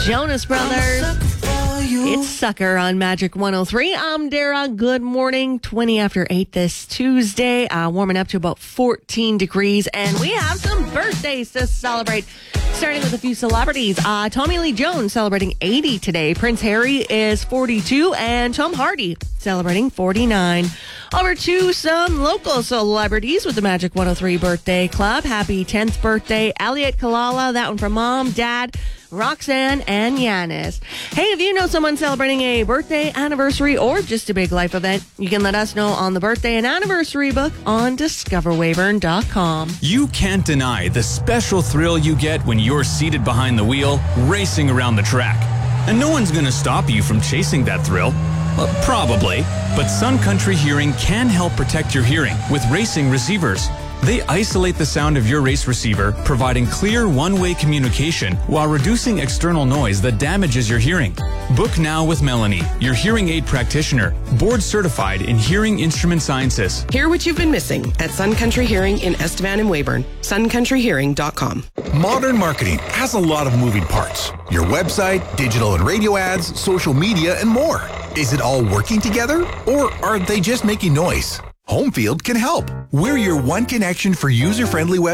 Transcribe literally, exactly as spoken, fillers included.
Jonas Brothers. It's Sucker on Magic one oh three. I'm Dara. Good morning. twenty after eight this Tuesday. Uh, warming up to about fourteen degrees. And we have some birthdays to celebrate. Starting with a few celebrities. Uh, Tommy Lee Jones celebrating eighty today. Prince Harry is forty-two. And Tom Hardy celebrating forty-nine. Over to some local celebrities with the Magic one oh three Birthday Club. Happy tenth birthday, Elliot Kalala. That one from Mom, Dad, Roxanne, and Yanis. Hey, if you know someone celebrating a birthday, anniversary, or just a big life event, you can let us know on the birthday and anniversary book on discover weyburn dot com. You can't deny the special thrill you get when you're seated behind the wheel, racing around the track. And no one's going to stop you from chasing that thrill. Well, probably. But Sun Country Hearing can help protect your hearing with racing receivers. They isolate the sound of your race receiver, providing clear one-way communication while reducing external noise that damages your hearing. Book now with Melanie, your hearing aid practitioner, board certified in hearing instrument sciences. Hear what you've been missing at Sun Country Hearing in Estevan and Weyburn. sun country hearing dot com. Modern marketing has a lot of moving parts. Your website, digital and radio ads, social media, and more. Is it all working together, or are they just making noise? Homefield can help. We're your one connection for user-friendly web